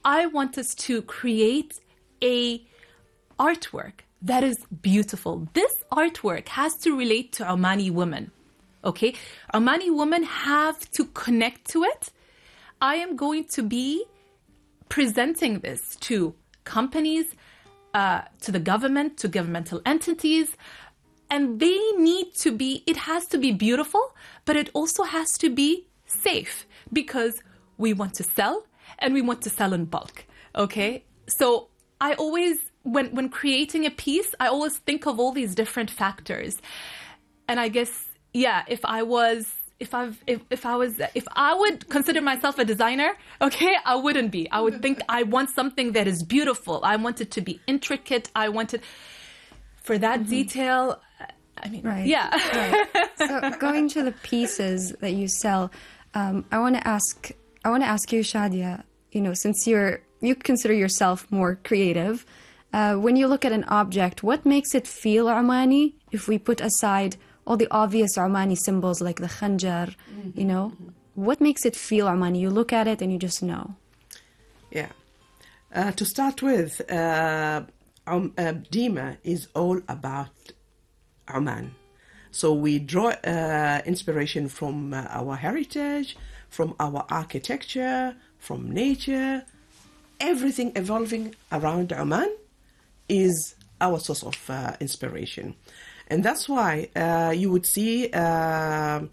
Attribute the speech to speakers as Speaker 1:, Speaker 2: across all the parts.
Speaker 1: I want us to create a artwork that is beautiful. This artwork has to relate to Omani women. Okay? Omani women have to connect to it. I am going to be presenting this to companies, to the government, to governmental entities, and they need to be, it has to be beautiful, but it also has to be safe, because we want to sell and we want to sell in bulk. Okay? So I always, when creating a piece, I always think of all these different factors. And I guess, yeah, if I would consider myself a designer, okay, I wouldn't be. I would think I want something that is beautiful. I want it to be intricate. I want it for that detail. I mean,
Speaker 2: right.
Speaker 1: Yeah.
Speaker 2: Right. So going to the pieces that you sell, I want to ask you, Shadia, you know, since you consider yourself more creative, when you look at an object, what makes it feel Omani if we put aside all the obvious Omani symbols like the khanjar, you know? What makes it feel Omani? You look at it and you just know.
Speaker 3: Yeah. To start with, Dima is all about Oman. So we draw inspiration from our heritage, from our architecture, from nature. Everything evolving around Oman is our source of inspiration. And that's why you would see us,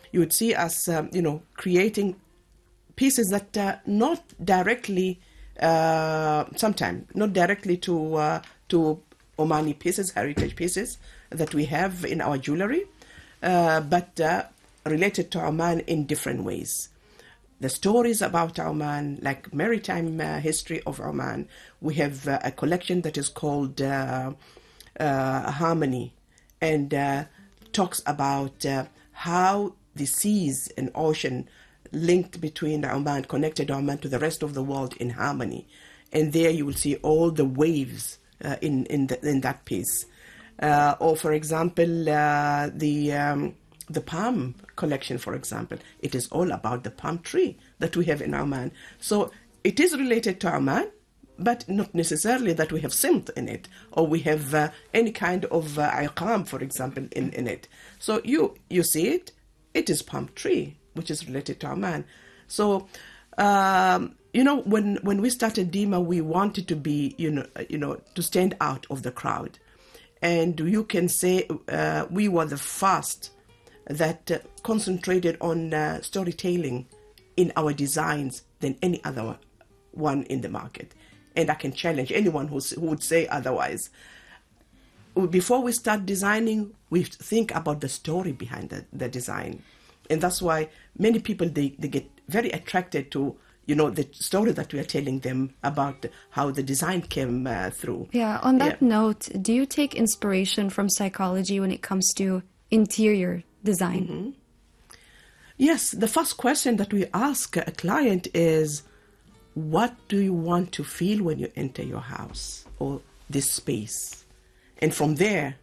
Speaker 3: creating pieces that not directly, sometimes not directly to Omani pieces, heritage pieces that we have in our jewelry, but related to Oman in different ways. The stories about Oman, like maritime history of Oman, we have a collection that is called Harmony, and talks about how the seas and ocean linked between Oman, connected Oman to the rest of the world in harmony. And there you will see all the waves in that piece. Or, for example, the palm collection, for example, it is all about the palm tree that we have in Oman. So it is related to Oman, but not necessarily that we have simt in it, or we have any kind of iqam, for example, in it. So you see it is palm tree, which is related to Oman. So, when we started Dima, we wanted to be, to stand out of the crowd. And you can say we were the first that concentrated on storytelling in our designs than any other one in the market. And I can challenge anyone who would say otherwise. Before we start designing, we think about the story behind the design. And that's why many people, they get very attracted to, the story that we are telling them about how the design came through.
Speaker 2: Yeah, on that note, do you take inspiration from psychology when it comes to interior design?
Speaker 3: Mm-hmm. Yes, the first question that we ask a client is, what do you want to feel when you enter your house or this space? And from there,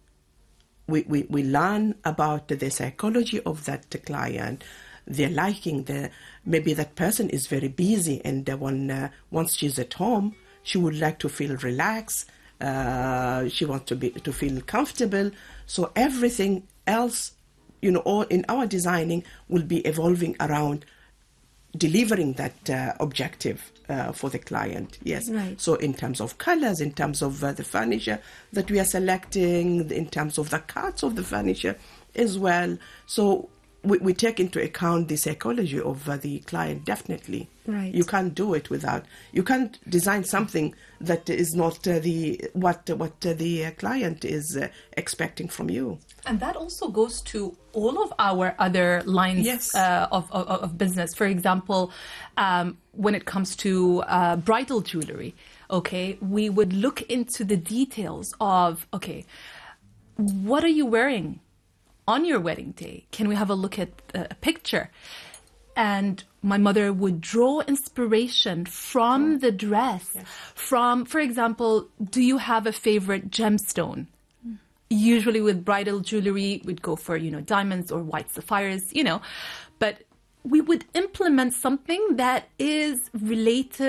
Speaker 3: we learn about the psychology of that client, their liking. Maybe that person is very busy, and once she's at home, she would like to feel relaxed. She wants to feel comfortable. So everything else, all in our designing will be evolving around delivering that objective for the client. Yes.
Speaker 2: Right.
Speaker 3: So in terms of colors, in terms of the furniture that we are selecting, in terms of the cuts of the furniture as well. So we take into account the psychology of the client, definitely.
Speaker 2: Right.
Speaker 3: You can't do it without. You can't design something that is not what the client is expecting from you.
Speaker 1: And that also goes to all of our other lines
Speaker 3: Yes.
Speaker 1: of business. For example, when it comes to bridal jewelry, okay, we would look into the details of, okay, what are you wearing on your wedding day? Can we have a look at a picture? And my mother would draw inspiration from the dress.
Speaker 3: Yes.
Speaker 1: From, for example, do you have a favorite gemstone? Usually with bridal jewelry, we'd go for, diamonds or white sapphires, but we would implement something that is related